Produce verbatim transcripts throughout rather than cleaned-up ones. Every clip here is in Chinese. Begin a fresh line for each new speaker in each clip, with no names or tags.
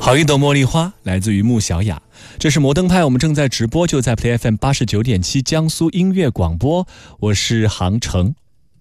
好一朵茉莉花，来自于穆小雅。这是摩登派，我们正在直播，就在 Play F M 八十九点七江苏音乐广播，我是杭城。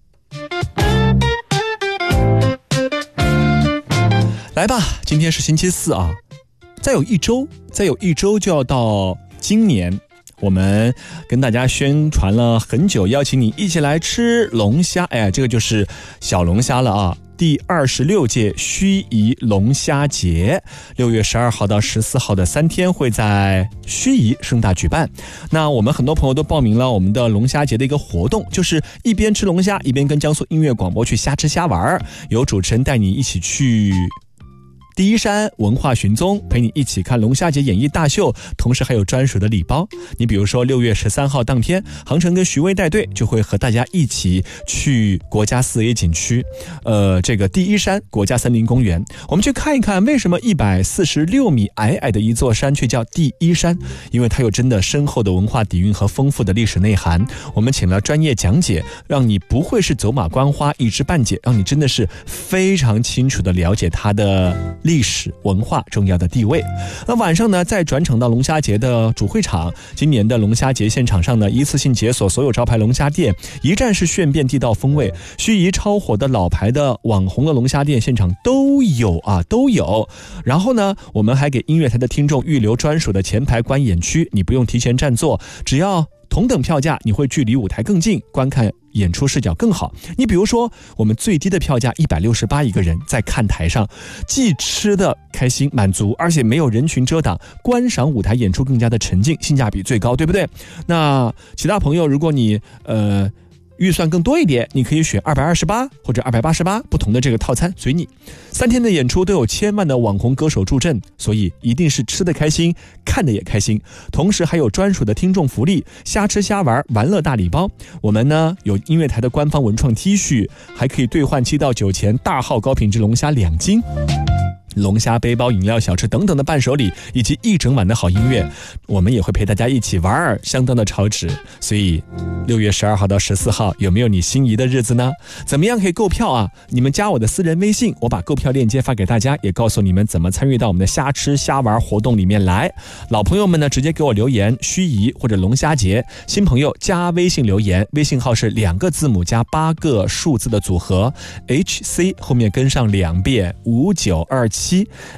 来吧，今天是星期四啊，再有一周，再有一周就要到今年。我们跟大家宣传了很久，邀请你一起来吃龙虾，哎，这个就是小龙虾了啊。第二十六届盱眙龙虾节，六月十二号到十四号的三天会在盱眙盛大举办。那我们很多朋友都报名了我们的龙虾节的一个活动，就是一边吃龙虾，一边跟江苏音乐广播去瞎吃瞎玩，有主持人带你一起去第一山文化寻踪，陪你一起看龙虾节演艺大秀，同时还有专属的礼包。你比如说六月十三号当天，杭城跟徐威带队就会和大家一起去国家四 A 景区，呃，这个第一山国家森林公园，我们去看一看为什么一百四十六米矮矮的一座山却叫第一山，因为它有真的深厚的文化底蕴和丰富的历史内涵。我们请了专业讲解，让你不会是走马观花一知半解，让你真的是非常清楚的了解它的历史文化重要的地位。那晚上呢，再转场到龙虾节的主会场。今年的龙虾节现场上呢，一次性解锁所有招牌龙虾店，一站式炫遍地道风味。盱眙超火的老牌的网红的龙虾店现场都有啊，都有。然后呢，我们还给音乐台的听众预留专属的前排观演区，你不用提前占座，只要同等票价，你会距离舞台更近，观看演出视角更好。你比如说，我们最低的票价一百六十八一个人，在看台上既吃的开心满足，而且没有人群遮挡，观赏舞台演出更加的沉浸，性价比最高，对不对？那其他朋友，如果你呃预算更多一点，你可以选二百二十八或者二百八十八，不同的这个套餐随你。三天的演出都有千万的网红歌手助阵，所以一定是吃得开心，看得也开心。同时还有专属的听众福利，瞎吃瞎玩玩乐大礼包。我们呢有音乐台的官方文创 T 恤，还可以兑换七到九钱大号高品质龙虾两斤。龙虾背包、饮料、小吃等等的伴手礼，以及一整晚的好音乐，我们也会陪大家一起玩，相当的超值。所以六月十二号到十四号，有没有你心仪的日子呢？怎么样可以购票啊？你们加我的私人微信，我把购票链接发给大家，也告诉你们怎么参与到我们的瞎吃瞎玩活动里面来。老朋友们呢，直接给我留言盱眙或者龙虾节，新朋友加微信留言，微信号是两个字母加八个数字的组合 H C 后面跟上两遍五九二七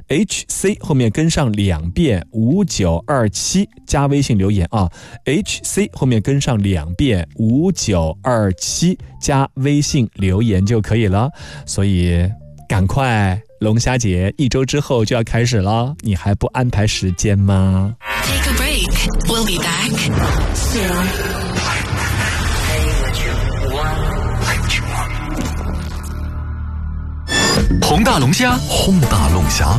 H C 后面跟上两遍五九二七，加微信留言啊 H C 后面跟上两遍五九二七，加微信留言就可以了。所以赶快，龙虾节一周之后就要开始了，你还不安排时间吗？
Take a break. We'll be back soon.
宏大龙虾，宏大龙虾。